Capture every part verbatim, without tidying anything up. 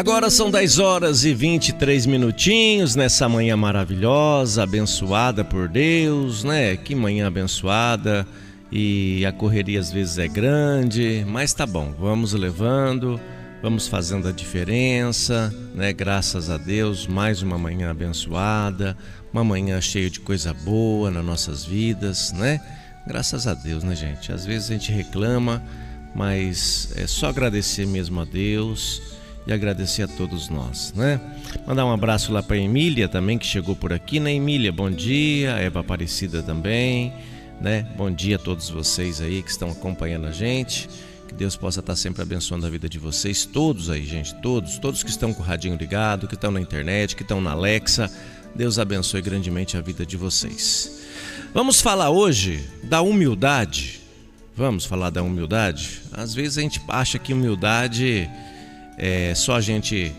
Agora são dez horas e vinte e três minutinhos nessa manhã maravilhosa, abençoada por Deus, né? Que manhã abençoada, e a correria às vezes é grande, mas tá bom, vamos levando, vamos fazendo a diferença, né? Graças a Deus, mais uma manhã abençoada, uma manhã cheia de coisa boa nas nossas vidas, né? Graças a Deus, né, gente? Às vezes a gente reclama, mas é só agradecer mesmo a Deus e agradecer a todos nós, né? Mandar um abraço lá para Emília também, que chegou por aqui, né, Emília? Bom dia. Eva Aparecida também, né? Bom dia a todos vocês aí que estão acompanhando a gente. Que Deus possa estar sempre abençoando a vida de vocês, todos aí, gente, todos, todos que estão com o radinho ligado, que estão na internet, que estão na Alexa. Deus abençoe grandemente a vida de vocês. Vamos falar hoje da humildade. Vamos falar da humildade? Às vezes a gente acha que humildade é só a gente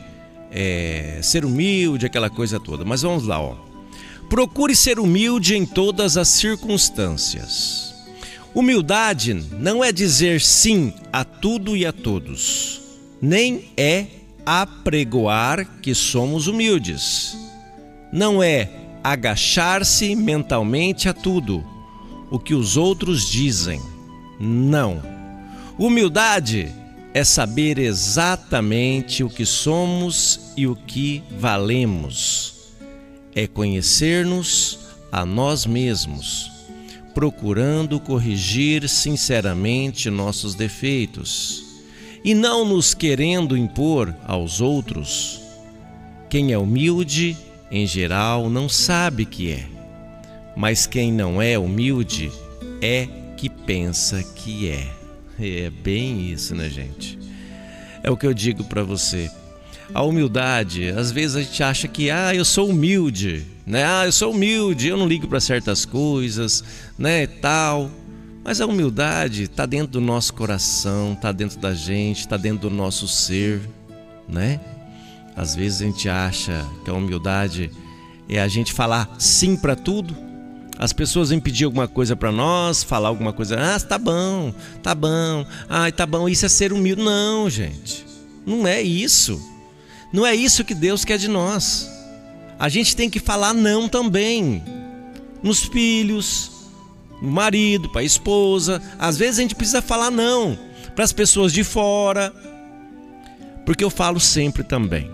é, ser humilde, aquela coisa toda. Mas vamos lá, ó. Procure ser humilde em todas as circunstâncias. Humildade não é dizer sim a tudo e a todos, nem é apregoar que somos humildes. Não é agachar-se mentalmente a tudo o que os outros dizem. Não. Humildade é saber exatamente o que somos e o que valemos. É conhecer-nos a nós mesmos, procurando corrigir sinceramente nossos defeitos e não nos querendo impor aos outros. Quem é humilde, em geral, não sabe que é, mas quem não é humilde é que pensa que é. É bem isso, né, gente? É o que eu digo para você. A humildade, às vezes a gente acha que, ah, eu sou humilde, né? Ah, eu sou humilde, eu não ligo para certas coisas, né, tal. Mas a humildade está dentro do nosso coração, está dentro da gente, está dentro do nosso ser, né? Às vezes a gente acha que a humildade é a gente falar sim para tudo. As pessoas vêm pedir alguma coisa para nós, falar alguma coisa, ah, tá bom, tá bom, ai, tá bom, isso é ser humilde. Não, gente, não é isso. Não é isso que Deus quer de nós. A gente tem que falar não também. Nos filhos, no marido, para a esposa. Às vezes a gente precisa falar não para as pessoas de fora. Porque eu falo sempre também.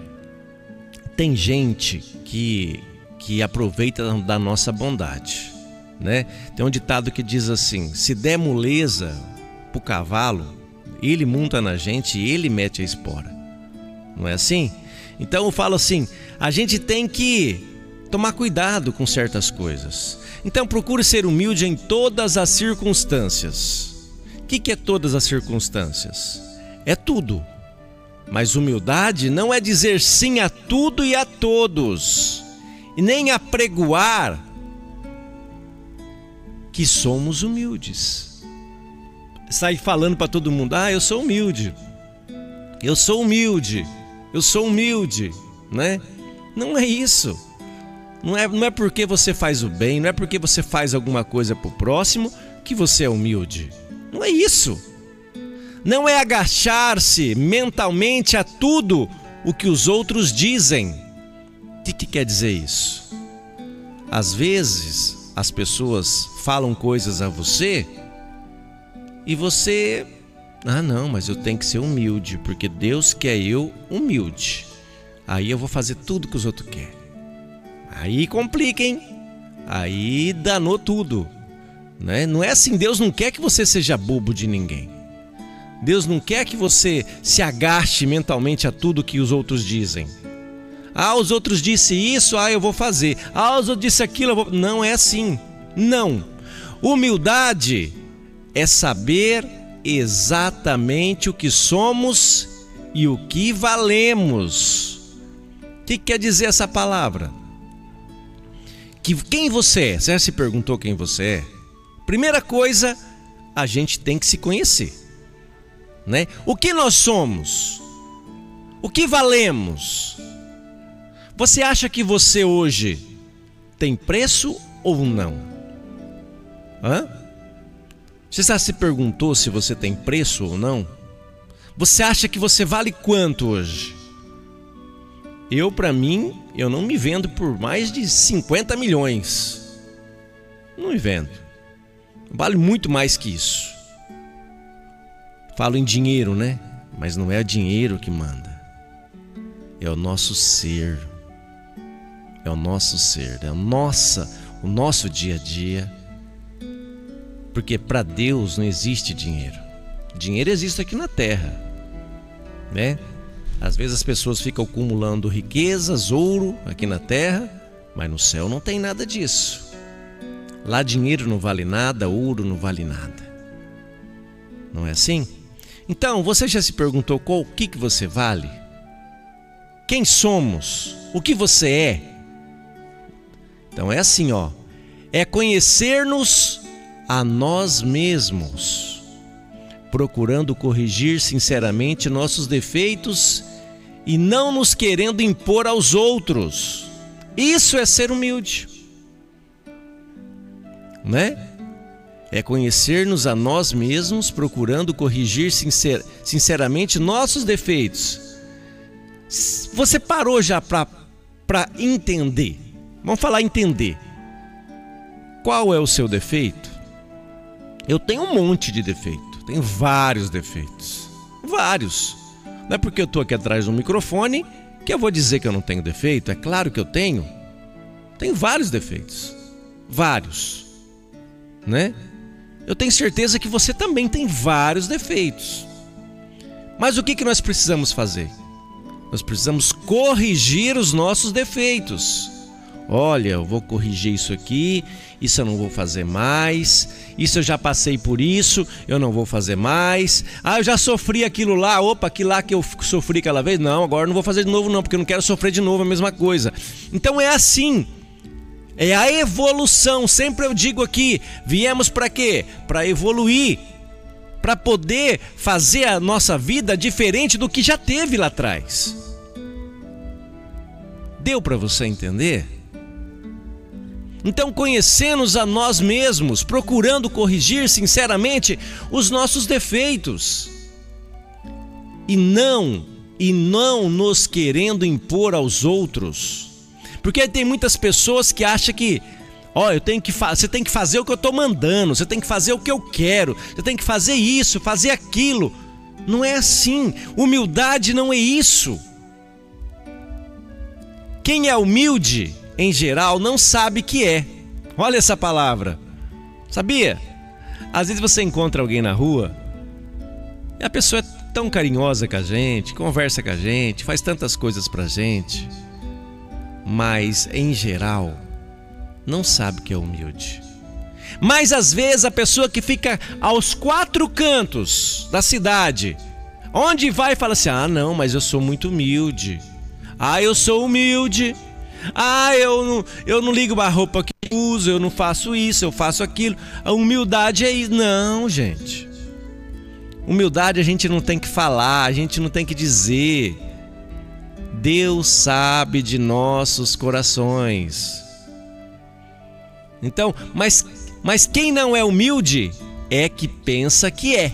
Tem gente que, que aproveita da nossa bondade, né? Tem um ditado que diz assim: se der moleza pro cavalo, ele monta na gente e ele mete a espora. Não é assim? Então eu falo assim, a gente tem que tomar cuidado com certas coisas. Então procure ser humilde em todas as circunstâncias. O que, que é todas as circunstâncias? É tudo. Mas humildade não é dizer sim a tudo e a todos, e nem apregoar que somos humildes. Sair falando para todo mundo, ah, eu sou humilde, eu sou humilde, eu sou humilde, né? Não é isso. Não é, não é porque você faz o bem, não é porque você faz alguma coisa para o próximo que você é humilde. Não é isso. Não é agachar-se mentalmente a tudo o que os outros dizem. O que, que quer dizer isso? Às vezes as pessoas falam coisas a você e você, ah não, mas eu tenho que ser humilde, porque Deus quer eu humilde. Aí eu vou fazer tudo que os outros querem. Aí complica, hein? Aí danou tudo, né? Não é assim, Deus não quer que você seja bobo de ninguém. Deus não quer que você se agache mentalmente a tudo que os outros dizem. Ah, os outros disse isso, ah, eu vou fazer. Ah, os outros disse aquilo, eu vou... Não é assim. Não. Humildade é saber exatamente o que somos e o que valemos. O que quer dizer essa palavra? Que quem você é? Você já se perguntou quem você é? Primeira coisa, a gente tem que se conhecer, né? O que nós somos? O que valemos? Você acha que você hoje tem preço ou não? Hã? Você já se perguntou se você tem preço ou não? Você acha que você vale quanto hoje? Eu, para mim, eu não me vendo por mais de cinquenta milhões. Não me vendo. Vale muito mais que isso. Falo em dinheiro, né? Mas não é o dinheiro que manda. É o nosso ser. É o nosso ser. É o nossa, o nosso dia a dia. Porque para Deus não existe dinheiro. Dinheiro existe aqui na terra, né? Às vezes as pessoas ficam acumulando riquezas, ouro aqui na terra, mas no céu não tem nada disso. Lá dinheiro não vale nada, ouro não vale nada. Não é assim? Então, você já se perguntou qual, o que, que você vale? Quem somos? O que você é? Então é assim, ó. É conhecer-nos a nós mesmos, procurando corrigir sinceramente nossos defeitos e não nos querendo impor aos outros. Isso é ser humilde, né? É conhecer-nos a nós mesmos, procurando corrigir sincer, sinceramente nossos defeitos. Você parou já para para entender? Vamos falar entender. Qual é o seu defeito? Eu tenho um monte de defeito. Tenho vários defeitos. Vários. Não é porque eu estou aqui atrás do microfone que eu vou dizer que eu não tenho defeito. É claro que eu tenho. Tenho vários defeitos. Vários. Né? Eu tenho certeza que você também tem vários defeitos. Mas o que, que nós precisamos fazer? Nós precisamos corrigir os nossos defeitos. Olha, eu vou corrigir isso aqui, isso eu não vou fazer mais, isso eu já passei por isso, eu não vou fazer mais. Ah, eu já sofri aquilo lá, opa, aquilo lá que eu sofri aquela vez, não, agora eu não vou fazer de novo não, porque eu não quero sofrer de novo a mesma coisa. Então é assim, é a evolução, sempre eu digo aqui, viemos para quê? Para evoluir, para poder fazer a nossa vida diferente do que já teve lá atrás. Deu para você entender? Então, conhecemos a nós mesmos, procurando corrigir sinceramente os nossos defeitos e não e não nos querendo impor aos outros. Porque tem muitas pessoas que acham que, ó, eu tenho que fa- você tem que fazer o que eu estou mandando, você tem que fazer o que eu quero, você tem que fazer isso, fazer aquilo. Não é assim. Humildade não é isso. Quem é humilde, em geral, não sabe que é. Olha essa palavra. Sabia? Às vezes você encontra alguém na rua e a pessoa é tão carinhosa com a gente, conversa com a gente, faz tantas coisas pra gente, mas, em geral, não sabe que é humilde. Mas, às vezes, a pessoa que fica aos quatro cantos da cidade, onde vai e fala assim, ah, não, mas eu sou muito humilde. Ah, eu sou humilde. Ah, eu não, eu não ligo a roupa que eu uso, eu não faço isso, eu faço aquilo. A humildade é isso. Não, gente. Humildade a gente não tem que falar, a gente não tem que dizer. Deus sabe de nossos corações. Então, mas, mas quem não é humilde é que pensa que é.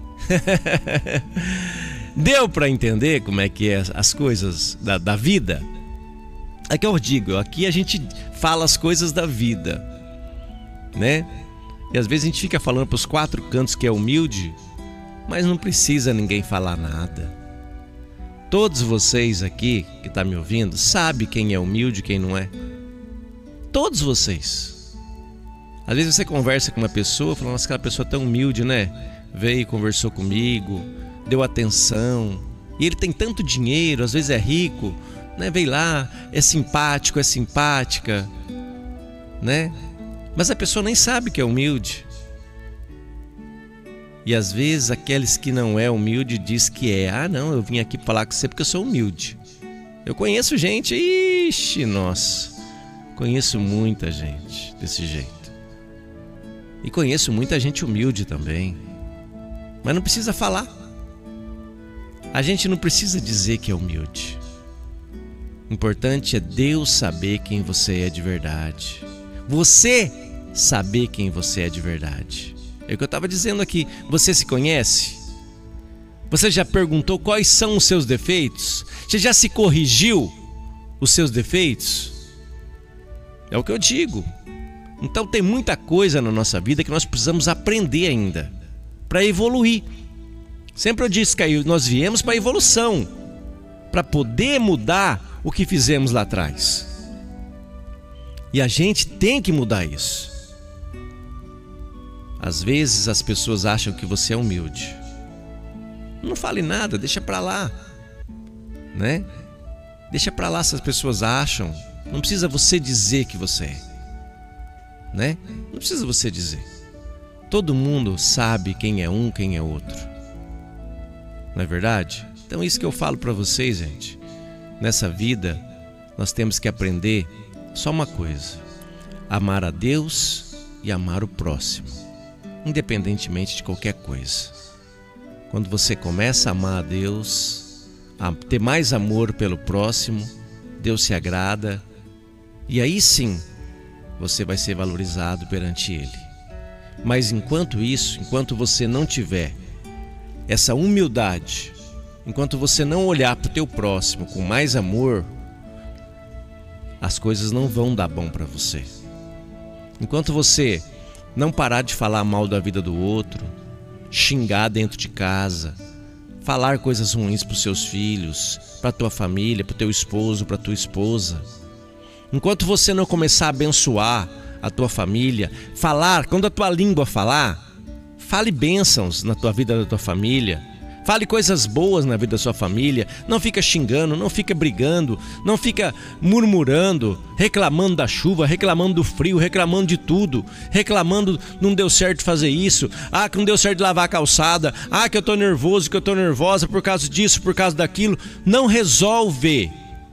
Deu para entender como é que é as coisas da, da vida? É que eu digo, aqui a gente fala as coisas da vida, né? E às vezes a gente fica falando para os quatro cantos que é humilde, mas não precisa ninguém falar nada. Todos vocês aqui que estão me ouvindo sabem quem é humilde e quem não é. Todos vocês. Às vezes você conversa com uma pessoa, fala, nossa, aquela pessoa é tão humilde, né? Veio, conversou comigo, deu atenção, e ele tem tanto dinheiro, às vezes é rico, né? Veio lá, é simpático, é simpática, né? Mas a pessoa nem sabe que é humilde. E às vezes aqueles que não é humilde diz que é. Ah, não, eu vim aqui falar com você porque eu sou humilde. Eu conheço gente, ixi, nossa, conheço muita gente desse jeito. E conheço muita gente humilde também. Mas não precisa falar. A gente não precisa dizer que é humilde. O importante é Deus saber quem você é de verdade. Você saber quem você é de verdade. É o que eu estava dizendo aqui. Você se conhece? Você já perguntou quais são os seus defeitos? Você já se corrigiu? os seus defeitos? É o que eu digo. Então tem muita coisa na nossa vida que nós precisamos aprender ainda para evoluir. Sempre eu disse que nós viemos para a evolução, para poder mudar o que fizemos lá atrás. E a gente tem que mudar isso. Às vezes as pessoas acham que você é humilde. Não fale nada, deixa para lá, né? Deixa para lá se as pessoas acham. Não precisa você dizer que você é, né? Não precisa você dizer. Todo mundo sabe quem é um, quem é outro. Não é verdade? Então isso que eu falo para vocês, gente. Nessa vida, nós temos que aprender só uma coisa: amar a Deus e amar o próximo, independentemente de qualquer coisa. Quando você começa a amar a Deus, a ter mais amor pelo próximo, Deus se agrada, e aí sim você vai ser valorizado perante Ele. Mas enquanto isso, enquanto você não tiver essa humildade, enquanto você não olhar para o teu próximo com mais amor, as coisas não vão dar bom para você. Enquanto você não parar de falar mal da vida do outro, xingar dentro de casa, falar coisas ruins para os seus filhos, para a tua família, para o teu esposo, para a tua esposa, enquanto você não começar a abençoar a tua família, falar, quando a tua língua falar, fale bênçãos na tua vida da tua família, fale coisas boas na vida da sua família, não fica xingando, não fica brigando, não fica murmurando, reclamando da chuva, reclamando do frio, reclamando de tudo, reclamando não deu certo fazer isso, ah, que não deu certo de lavar a calçada, ah, que eu tô nervoso, que eu tô nervosa por causa disso, por causa daquilo. Não resolve.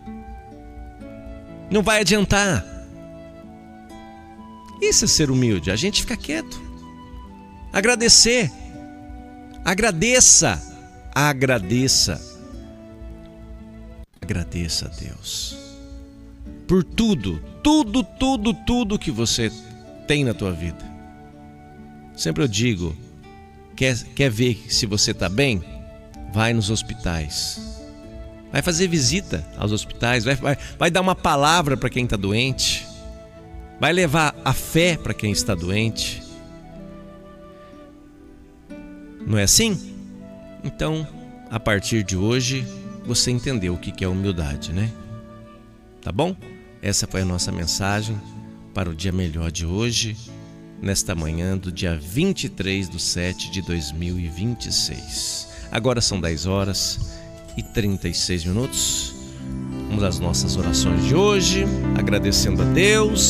Não vai adiantar. Isso é ser humilde, a gente fica quieto. Agradecer. Agradeça. Agradeça. Agradeça a Deus por tudo, tudo, tudo, tudo que você tem na tua vida. Sempre eu digo, quer, quer ver se você está bem? Vai nos hospitais. Vai fazer visita aos hospitais, vai, vai, vai dar uma palavra para quem está doente, vai levar a fé para quem está doente. Não é assim? Então, a partir de hoje, você entendeu o que é humildade, né? Tá bom? Essa foi a nossa mensagem para o dia melhor de hoje, nesta manhã do dia vinte e três de setembro de dois mil e vinte e seis. Agora são dez horas e trinta e seis minutos. Vamos às nossas orações de hoje, agradecendo a Deus.